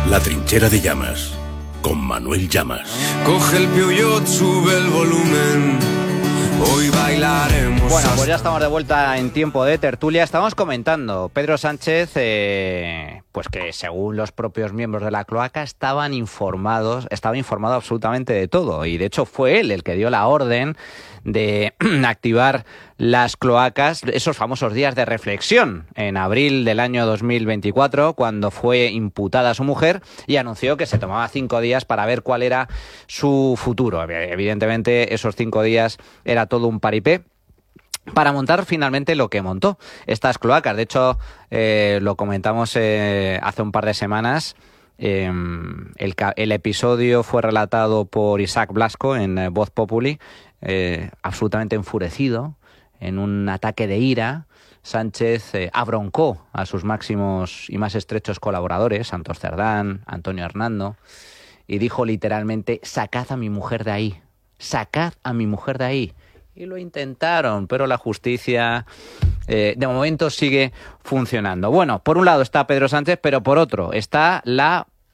La trinchera de Llamas, con Manuel Llamas. Coge el Peugeot, sube el volumen. Hoy bailaremos. Bueno, pues ya estamos de vuelta en tiempo de tertulia. Estamos comentando, Pedro Sánchez, pues que según los propios miembros de la cloaca estaba informado absolutamente de todo. Y de hecho fue él el que dio la orden de activar las cloacas, esos famosos días de reflexión en abril del año 2024, cuando fue imputada su mujer y anunció que se tomaba 5 días para ver cuál era su futuro. Evidentemente esos 5 días era todo un paripé para montar finalmente lo que montó, estas cloacas. De hecho, lo comentamos hace un par de semanas. El episodio fue relatado por Isaac Blasco en Voz Populi, absolutamente enfurecido, en un ataque de ira. Sánchez abroncó a sus máximos y más estrechos colaboradores, Santos Cerdán, Antonio Hernando, y dijo literalmente: sacad a mi mujer de ahí, sacad a mi mujer de ahí. Y lo intentaron, pero la justicia de momento sigue funcionando. Bueno, por un lado está Pedro Sánchez, pero por otro está la